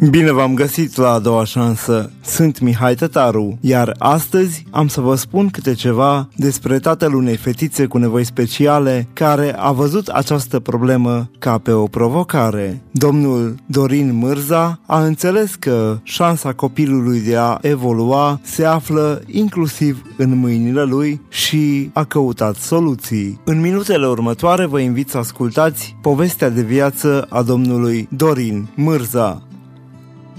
Bine v-am găsit la A doua șansă. Sunt Mihai Tătaru, iar astăzi am să vă spun câte ceva despre tatăl unei fetițe cu nevoi speciale care a văzut această problemă ca pe o provocare. Domnul Dorin Mârza a înțeles că șansa copilului de a evolua se află inclusiv în mâinile lui și a căutat soluții. În minutele următoare vă invit să ascultați povestea de viață a domnului Dorin Mârza.